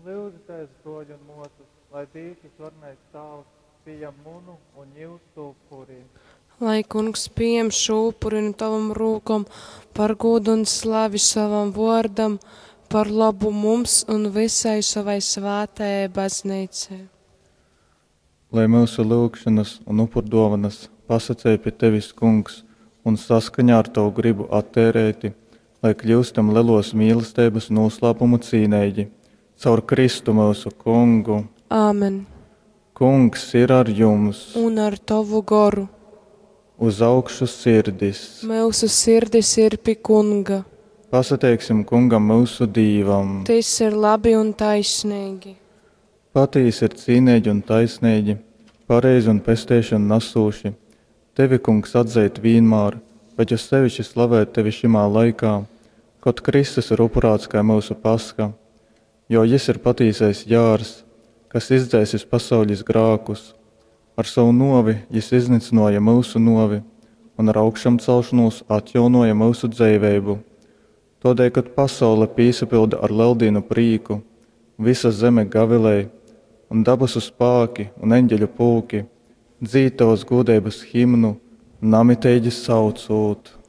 Lūdzu, Tēvs, goļu un motus, lai dīķi svarnais tavs, pieņem munu un jūsu upuri. Lai kungs pieņem šo upuri no tavam rūkam, par godu un slavi savam vārdam, par labu mums un visai savai svētajai baznīcai. Lai mūsu lūgšanas un upurdovanas pasacēja pie tevis, kungs, un saskaņā ar tavu gribu attērēti, lai kļūstam lielos mīlestības un noslēpumu cīnēji, caur Kristu mūsu kungu. Āmen. Kungs ir ar jums. Un ar tavu goru. Uz augšu sirdis. Mūsu sirdis ir pie kunga. Pasateiksim kungam mūsu dīvam. Tas ir labi un taisnīgi. Patīs ir cīnēģi un taisnēģi, pareizi un pestēšanu nasūši. Tevi, kungs, atzēt vienmēr, bet es sevišķi slavēt tevi šimā laikā, kaut Kristus ir upurāts kā mūsu paska, jo jis ir patīsais jārs, kas izdzēsis pasaules grākus. Ar savu novi jis iznīcināja mūsu novi un ar augšām celšanos atjaunoja mūsu dzīvību. Tādēļ, kad pasaule piesapilda ar leldīnu prīku, visa zeme gavilēja un dabasu spāki un eņģeļu pulki dzīt tavas godības himnu, namitēģi saucot.